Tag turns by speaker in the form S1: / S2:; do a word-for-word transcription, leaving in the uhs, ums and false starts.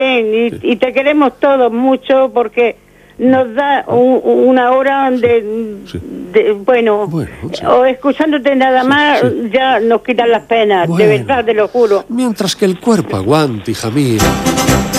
S1: Y, y te queremos todos mucho porque nos da un, una hora de, sí. de bueno, bueno sí. o escuchándote nada sí, más sí. ya nos quitan las penas, bueno, de verdad, te lo juro.
S2: Mientras que el cuerpo aguante, hija mía.